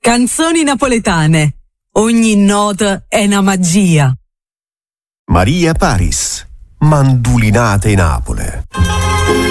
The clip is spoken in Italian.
Canzoni napoletane. Ogni nota è una magia. Maria Paris, Mandulinate in Napoli.